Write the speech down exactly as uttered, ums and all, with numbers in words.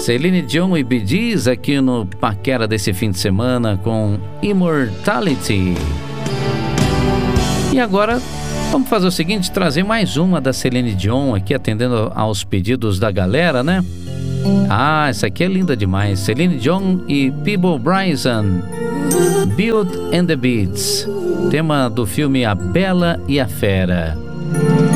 Celine Dion e Bee Gees aqui no Paquera desse fim de semana com Immortality. E agora vamos fazer o seguinte, trazer mais uma da Celine Dion aqui, atendendo aos pedidos da galera, né? Ah, essa aqui é linda demais. Celine Dion e Peabo Bryson, Beauty and the Beast, tema do filme A Bela e a Fera.